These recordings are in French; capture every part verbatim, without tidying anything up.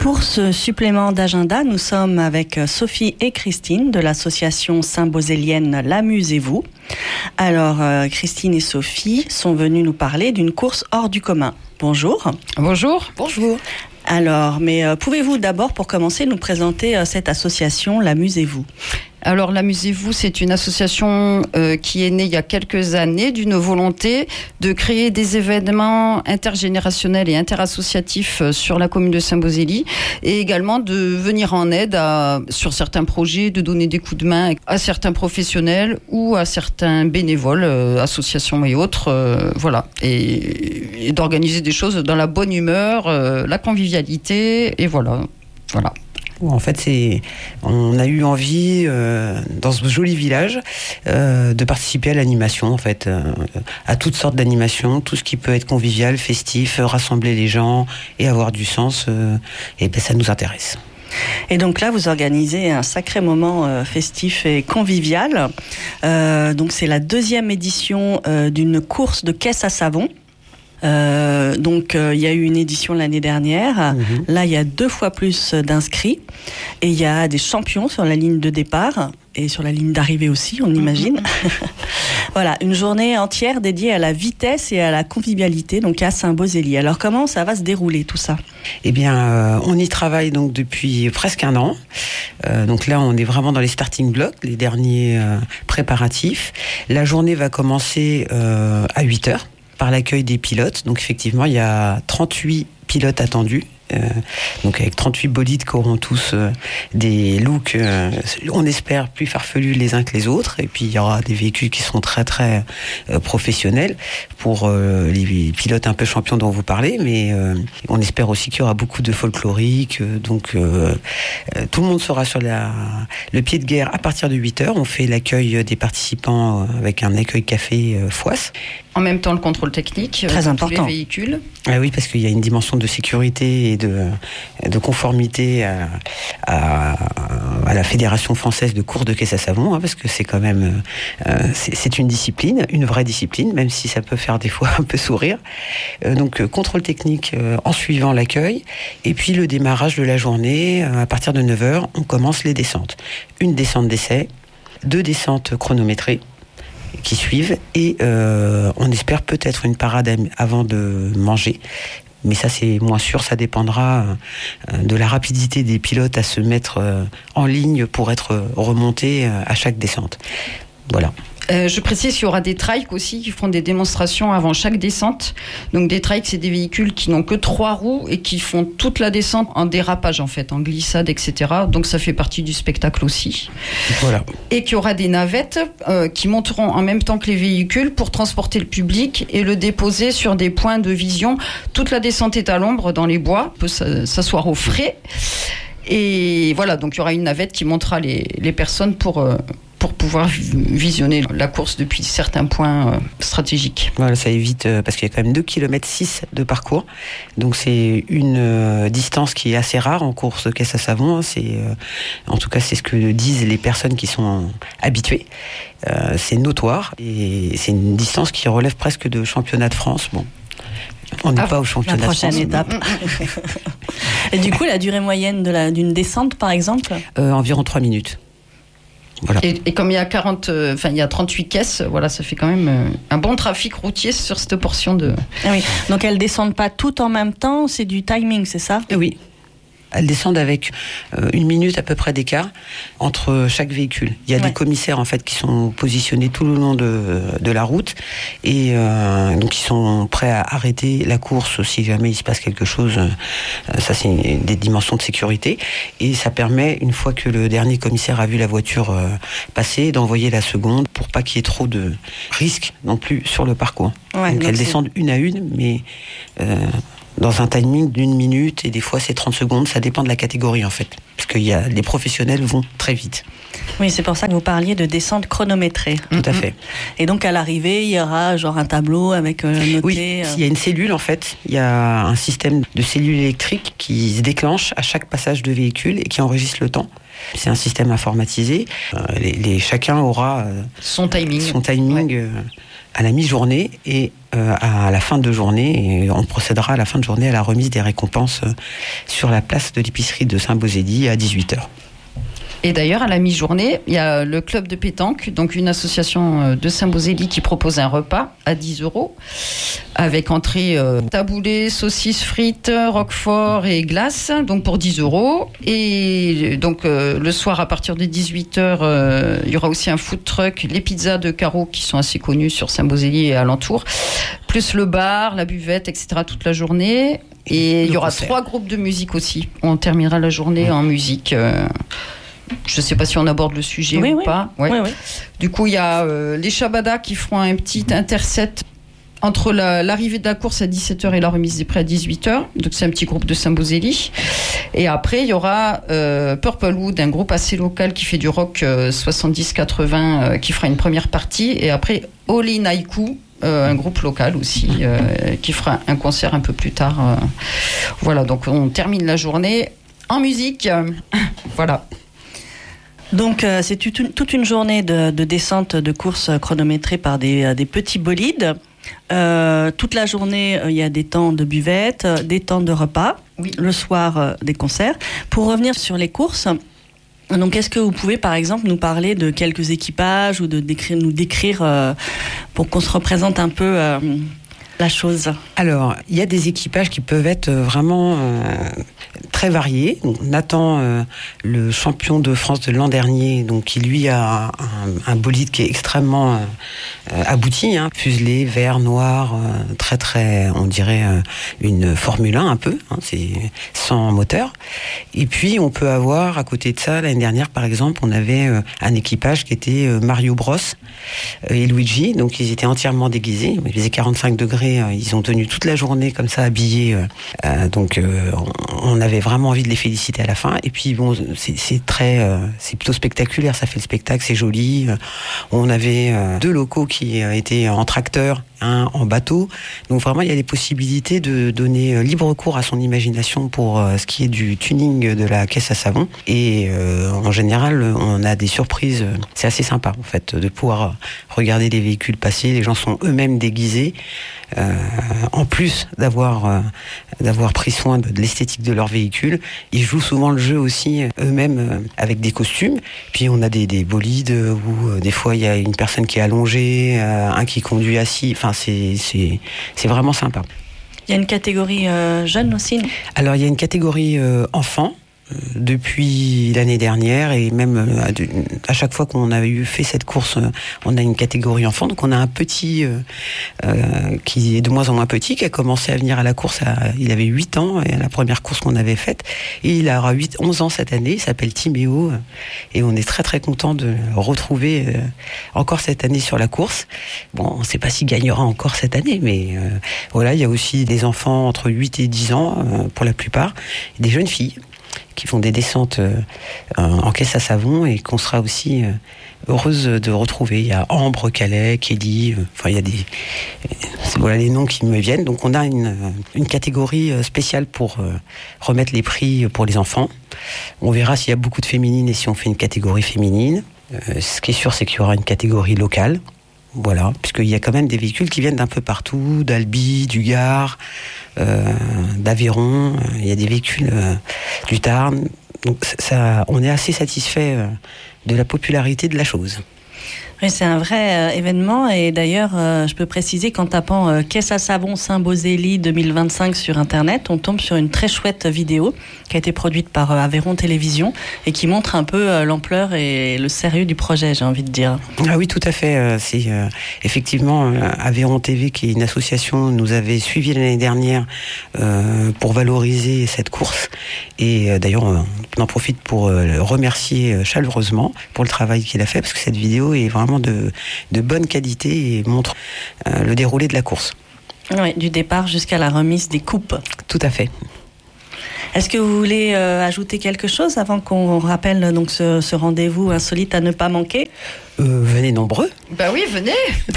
Pour ce supplément d'agenda, nous sommes avec Sophie et Christine de l'association Saint-Bosélienne L'Amusez-vous. Alors, euh, Christine et Sophie sont venues nous parler d'une course hors du commun. Bonjour. Bonjour. Bonjour. Alors, mais euh, pouvez-vous d'abord, pour commencer, nous présenter euh, cette association L'Amusez-vous ? Alors, L'Amusez-vous, c'est une association euh, qui est née il y a quelques années d'une volonté de créer des événements intergénérationnels et interassociatifs sur la commune de Saint-Bosély et également de venir en aide à, sur certains projets, de donner des coups de main à certains professionnels ou à certains bénévoles, euh, associations et autres, euh, voilà, et, et d'organiser des choses dans la bonne humeur, euh, la convivialité, et voilà, voilà. En fait, c'est, on a eu envie, euh, dans ce joli village, euh, de participer à l'animation, en fait, euh, à toutes sortes d'animations, tout ce qui peut être convivial, festif, rassembler les gens et avoir du sens, euh, et ben, ça nous intéresse. Et donc là, vous organisez un sacré moment euh, festif et convivial. Euh, donc c'est la deuxième édition euh, d'une course de caisse à savon. Euh, donc euh, il y a eu une édition l'année dernière. Mmh. Là, il y a deux fois plus d'inscrits et il y a des champions sur la ligne de départ et sur la ligne d'arrivée aussi, on imagine. Mmh. Voilà, une journée entière dédiée à la vitesse et à la convivialité, donc à Saint-Bosély. Alors comment ça va se dérouler tout ça ? Eh bien, euh, on y travaille donc depuis presque un an. Euh, donc là, on est vraiment dans les starting blocks, les derniers euh, préparatifs. La journée va commencer euh, à huit heures. Par l'accueil des pilotes. Donc effectivement, il y a trente-huit pilotes attendus. Euh, donc avec trente-huit bolides qui auront tous euh, des looks, euh, on espère, plus farfelus les uns que les autres. Et puis il y aura des véhicules qui seront très très euh, professionnels pour euh, les pilotes un peu champions dont vous parlez. Mais euh, on espère aussi qu'il y aura beaucoup de folklorique. Euh, donc euh, euh, tout le monde sera sur la, le pied de guerre à partir de huit heures. On fait l'accueil des participants avec un accueil café euh, Fouasse. En même temps, le contrôle technique, très euh, important. Tous les véhicules. Ah oui, parce qu'il y a une dimension de sécurité et de, de conformité à, à, à la Fédération française de course de caisse à savon, hein, parce que c'est quand même euh, c'est, c'est une discipline, une vraie discipline, même si ça peut faire des fois un peu sourire. Euh, donc, euh, contrôle technique euh, en suivant l'accueil, et puis le démarrage de la journée, euh, à partir de neuf heures, on commence les descentes. Une descente d'essai, deux descentes chronométrées, qui suivent et euh, on espère peut-être une parade avant de manger, mais ça c'est moins sûr, ça dépendra euh, de la rapidité des pilotes à se mettre euh, en ligne pour être remontés euh, à chaque descente. Voilà. Euh, je précise qu'il y aura des trikes aussi qui feront des démonstrations avant chaque descente. Donc des trikes, c'est des véhicules qui n'ont que trois roues et qui font toute la descente en dérapage en fait, en glissade, et cetera. Donc ça fait partie du spectacle aussi. Voilà. Et qu'il y aura des navettes euh, qui monteront en même temps que les véhicules pour transporter le public et le déposer sur des points de vision. Toute la descente est à l'ombre dans les bois, on peut s'asseoir au frais. Et voilà, donc il y aura une navette qui montera les, les personnes pour... Euh, pour pouvoir visionner la course depuis certains points euh, stratégiques. Voilà, ça évite, euh, parce qu'il y a quand même deux virgule six kilomètres de parcours, donc c'est une euh, distance qui est assez rare en course de caisse à savon, hein, c'est, euh, en tout cas c'est ce que disent les personnes qui sont habituées, euh, c'est notoire, et c'est une distance qui relève presque de championnat de France, bon. On n'est ah, pas au championnat la prochaine de France. étape. Et du coup, la durée moyenne de la, d'une descente, par exemple ? euh, Environ trois minutes. Voilà. Et, et comme il y a quarante, enfin euh, il y a trente-huit caisses, voilà, ça fait quand même euh, un bon trafic routier sur cette portion de. Ah oui. Donc elles descendent pas toutes en même temps, c'est du timing, c'est ça ? Oui. Elles descendent avec euh, une minute à peu près d'écart entre chaque véhicule. Il y a ouais. des commissaires en fait qui sont positionnés tout le long de, de la route et euh, donc ils sont prêts à arrêter la course si jamais il se passe quelque chose. Euh, ça c'est des dimensions de sécurité et ça permet une fois que le dernier commissaire a vu la voiture euh, passer d'envoyer la seconde pour pas qu'il y ait trop de risques non plus sur le parcours. Ouais, donc, donc elles c'est... descendent une à une, mais euh, dans un timing d'une minute et des fois c'est trente secondes, ça dépend de la catégorie en fait, parce que y a, les professionnels vont très vite. Oui, c'est pour ça que vous parliez de descente chronométrée. Tout mm-hmm. à fait. Et donc à l'arrivée, il y aura genre un tableau avec euh, noté... Oui, il y a une cellule en fait, il y a un système de cellules électriques qui se déclenche à chaque passage de véhicule et qui enregistre le temps. C'est un système informatisé, euh, les, les, chacun aura euh, son timing, son timing ouais. euh, à la mi-journée et euh, à la fin de journée. Et on procédera à la fin de journée à la remise des récompenses euh, sur la place de l'épicerie de Saint-Beauzély à dix-huit heures. Et d'ailleurs, à la mi-journée, il y a le club de pétanque, donc une association de Saint-Beauzély qui propose un repas à dix euros, avec entrée euh, taboulé, saucisses frites, roquefort et glace, donc pour dix euros. Et donc euh, le soir, à partir de dix-huit heures, euh, il y aura aussi un food truck, les pizzas de Caro qui sont assez connues sur Saint-Beauzély et alentour, plus le bar, la buvette, et cetera toute la journée. Et il y aura trois groupes de musique aussi. On terminera la journée mmh. en musique. Euh, Je ne sais pas si on aborde le sujet oui, ou oui. pas. Ouais. Oui, oui. Du coup, il y a euh, les Shabada qui feront un petit intercept entre la, l'arrivée de la course à dix-sept heures et la remise des prix à dix-huit heures. Donc, c'est un petit groupe de Saint-Beauzély. Et après, il y aura euh, Purple Wood, un groupe assez local qui fait du rock euh, soixante-dix quatre-vingts, euh, qui fera une première partie. Et après, Oli Naiku, Euh, un groupe local aussi euh, qui fera un concert un peu plus tard. Euh, voilà, donc on termine la journée en musique. Voilà. Donc euh, c'est toute une, toute une journée de, de descente de course chronométrée par des, des petits bolides. Euh, toute la journée, il y a des temps de buvette, des temps de repas. Oui. Le soir, euh, des concerts. Pour revenir sur les courses, donc est-ce que vous pouvez par exemple nous parler de quelques équipages ou de décrire, nous décrire euh, pour qu'on se représente un peu euh, la chose? Alors, il y a des équipages qui peuvent être vraiment euh, très variés. Donc, Nathan, euh, le champion de France de l'an dernier, donc qui lui a un, un bolide qui est extrêmement euh, abouti, hein, fuselé, vert, noir, euh, très très, on dirait euh, une Formule un un peu, hein, c'est sans moteur. Et puis on peut avoir à côté de ça, l'année dernière par exemple, on avait euh, un équipage qui était euh, Mario Bros euh, et Luigi, donc ils étaient entièrement déguisés. Il faisait quarante-cinq degrés, euh, ils ont tenu toute la journée comme ça habillés. Euh, euh, donc euh, on, on avait vraiment envie de les féliciter à la fin. Et puis bon, c'est, c'est très, euh, c'est plutôt spectaculaire, ça fait le spectacle, c'est joli. Euh, on avait euh, deux locaux qui euh, étaient en tracteur, un en bateau. Donc vraiment, il y a des possibilités de donner euh, libre cours à son imagination pour euh, ce qui est du tuning de la caisse à savon. Et euh, en général, on a des surprises. C'est assez sympa en fait de pouvoir regarder les véhicules passer. Les gens sont eux-mêmes déguisés. Euh, en plus d'avoir euh, d'avoir pris soin de, de l'esthétique de leur véhicule, ils jouent souvent le jeu aussi eux-mêmes euh, avec des costumes. Puis on a des, des bolides où euh, des fois il y a une personne qui est allongée, euh, un qui conduit assis. Enfin, c'est c'est c'est vraiment sympa. Il y a une catégorie euh, jeune aussi, non ? Alors il y a une catégorie euh, enfant. Depuis l'année dernière et même à chaque fois qu'on a eu fait cette course, on a une catégorie enfant. Donc on a un petit euh, euh, qui est de moins en moins petit, qui a commencé à venir à la course. À, il avait huit ans et à la première course qu'on avait faite. Et il aura huit, onze ans cette année. Il s'appelle Timéo et on est très très content de le retrouver euh, encore cette année sur la course. Bon, on ne sait pas s'il gagnera encore cette année, mais euh, voilà, il y a aussi des enfants entre huit et dix ans euh, pour la plupart, et des jeunes filles qui font des descentes euh, en caisse à savon et qu'on sera aussi euh, heureuse de retrouver. Il y a Ambre, Calais, Kelly, euh, enfin il y a des... Euh, voilà les noms qui me viennent. Donc on a une, une catégorie spéciale pour euh, remettre les prix pour les enfants. On verra s'il y a beaucoup de féminines et si on fait une catégorie féminine. Euh, ce qui est sûr, c'est qu'il y aura une catégorie locale. Voilà, puisqu'il y a quand même des véhicules qui viennent d'un peu partout, d'Albi, du Gard, euh, d'Aveyron. Il y a des véhicules euh, du Tarn. Donc ça, on est assez satisfait euh, de la popularité de la chose. Oui, c'est un vrai euh, événement et d'ailleurs, euh, je peux préciser qu'en tapant euh, Caisse à savon Saint-Beauzély deux mille vingt-cinq sur Internet, on tombe sur une très chouette vidéo qui a été produite par euh, Aveyron Télévision et qui montre un peu euh, l'ampleur et le sérieux du projet, j'ai envie de dire. Ah oui, tout à fait. Euh, c'est euh, effectivement euh, Aveyron T V, qui est une association, nous avait suivi l'année dernière euh, pour valoriser cette course. Et euh, d'ailleurs, on, on en profite pour euh, le remercier chaleureusement pour le travail qu'il a fait, parce que cette vidéo est vraiment de, de bonne qualité et montre euh, le déroulé de la course. Oui, du départ jusqu'à la remise des coupes. Tout à fait. Est-ce que vous voulez euh, ajouter quelque chose avant qu'on rappelle donc ce, ce rendez-vous insolite à ne pas manquer ? euh, Venez nombreux. Bah oui, venez.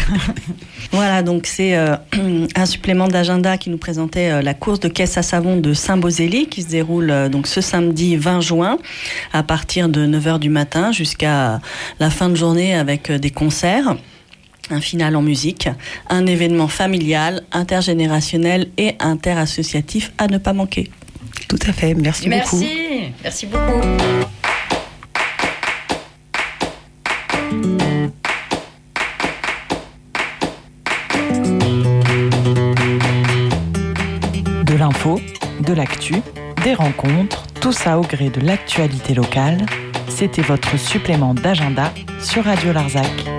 Voilà, donc c'est euh, un supplément d'agenda qui nous présentait euh, la course de caisse à savon de Saint-Beauzély qui se déroule euh, donc ce samedi vingt juin à partir de neuf heures du matin jusqu'à la fin de journée avec euh, des concerts. un final en musique, un événement familial, intergénérationnel et interassociatif à ne pas manquer. Tout à fait, merci, merci. beaucoup. Merci, merci beaucoup. De l'info, de l'actu, des rencontres, tout ça au gré de l'actualité locale. C'était votre supplément d'agenda sur Radio Larzac.